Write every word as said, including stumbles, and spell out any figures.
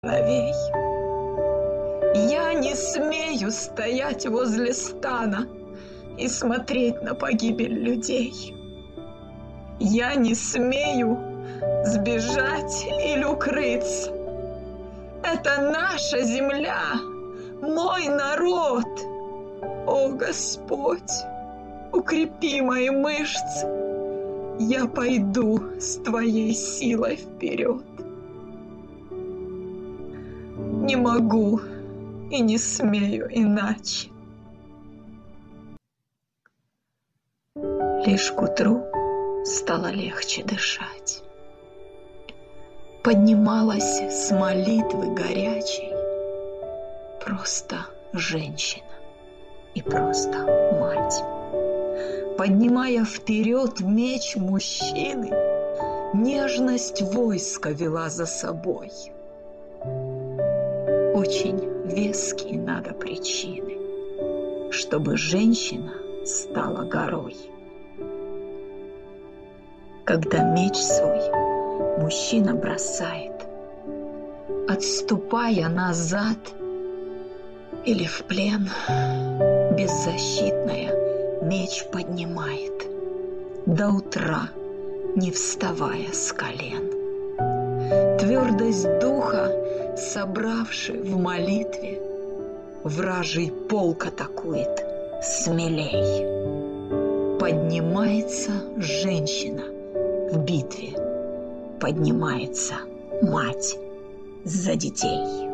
сыновей. Я не смею стоять возле стана и смотреть на погибель людей. Я не смею сбежать или укрыться. Это наша земля, мой народ. О, Господь, укрепи мои мышцы. Я пойду с Твоей силой вперед. Не могу и не смею иначе. Лишь к утру стало легче дышать. Поднималась с молитвы горячей просто женщина и просто мать. Поднимая вперед меч мужчины, нежность войска вела за собой. Очень веские надо причины, чтобы женщина стала горой. Когда меч свой мужчина бросает, отступая назад или в плен, беззащитная меч поднимает, до утра не вставая с колен. Твердость духа, собравши в молитве, вражий полк атакует смелей. Поднимается женщина в битве, поднимается мать за детей.